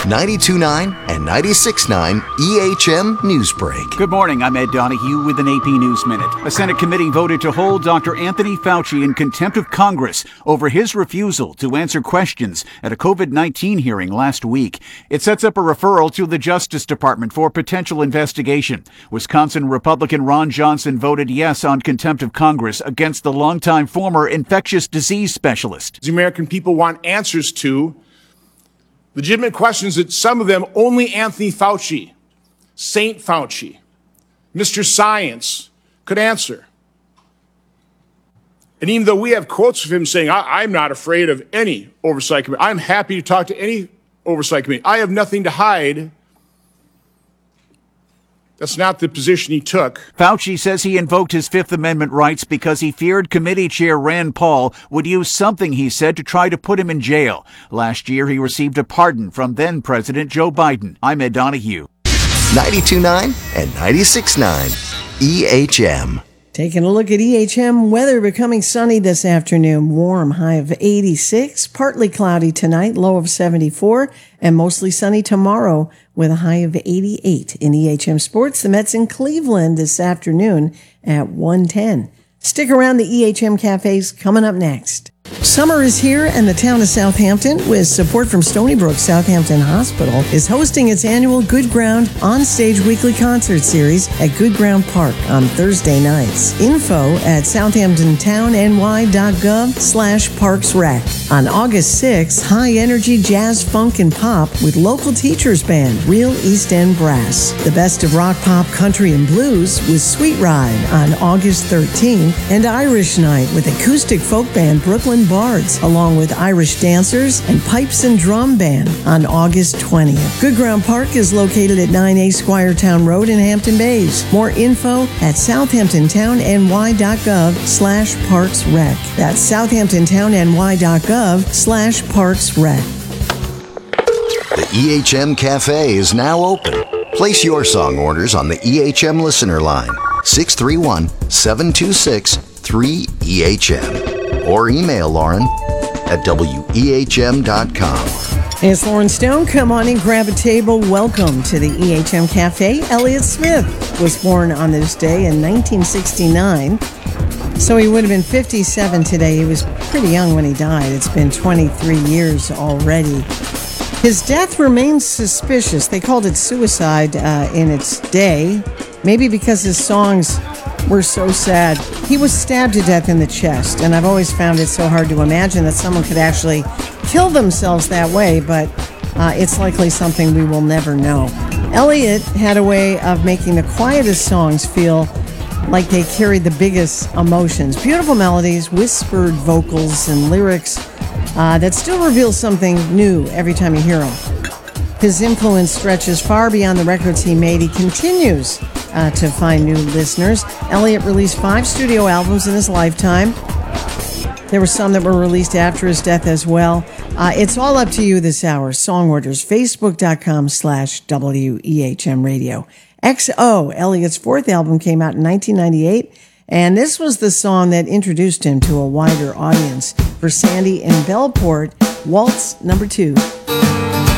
92.9 and 96.9 EHM Newsbreak. Good morning. I'm Ed Donahue with an AP News Minute. A Senate committee voted to hold Dr. Anthony Fauci in contempt of Congress over his refusal to answer questions at a COVID-19 hearing last week. It sets up a referral to the Justice Department for potential investigation. Wisconsin Republican Ron Johnson voted yes on contempt of Congress against the longtime former infectious disease specialist. The American people want answers to legitimate questions that some of them only Anthony Fauci, Saint Fauci, Mr. Science could answer. And even though we have quotes of him saying, I'm not afraid of any oversight committee, I'm happy to talk to any oversight committee, I have nothing to hide. That's not the position he took. Fauci says he invoked his Fifth Amendment rights because he feared committee chair Rand Paul would use something he said to try to put him in jail. Last year, he received a pardon from then-President Joe Biden. I'm Ed Donahue. 92.9 and 96.9 EHM. Taking a look at EHM weather, becoming sunny this afternoon. Warm, high of 86. Partly cloudy tonight, low of 74. And mostly sunny tomorrow with a high of 88. In EHM Sports, the Mets in Cleveland this afternoon at 1:10. Stick around, the EHM Cafe's coming up next. Summer is here, and the town of Southampton, with support from Stony Brook Southampton Hospital, is hosting its annual Good Ground onstage weekly concert series at Good Ground Park on Thursday nights. Info at southamptontownny.gov/parksrec. On August 6th, high-energy jazz, funk, and pop with local teachers band Real East End Brass. The best of rock, pop, country, and blues with Sweet Ride on August 13th, and Irish Night with acoustic folk band Brooklyn Bards, along with Irish dancers and pipes and drum band on August 20th. Good Ground Park is located at 9A Squiretown Road in Hampton Bays. More info at southamptontownny.gov/parksrec. That's southamptontownny.gov/parksrec. The EHM Cafe is now open. Place your song orders on the EHM listener line, 631-726-3EHM. Or email Lauren at wehm.com. Hey, it's Lauren Stone. Come on in, grab a table. Welcome to the EHM Cafe. Elliott Smith was born on this day in 1969. So he would have been 57 today. He was pretty young when he died. It's been 23 years already. His death remains suspicious. They called it suicide in its day, maybe because his songs were so sad. He was stabbed to death in the chest, and I've always found it so hard to imagine that someone could actually kill themselves that way, but it's likely something we will never know. Elliott had a way of making the quietest songs feel like they carried the biggest emotions. Beautiful melodies, whispered vocals, and lyrics that still reveal something new every time you hear them. His influence stretches far beyond the records he made. He continues to find new listeners. Elliott released 5 studio albums in his lifetime. There were some that were released after his death as well. It's all up to you this hour. Song orders, facebook.com/WEHM radio. XO, Elliott's 4th album, came out in 1998. And this was the song that introduced him to a wider audience. For Sandy in Bellport, Waltz number 2.